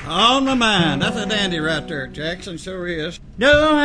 On my mind. That's a dandy right there, Jackson. Sure is. No,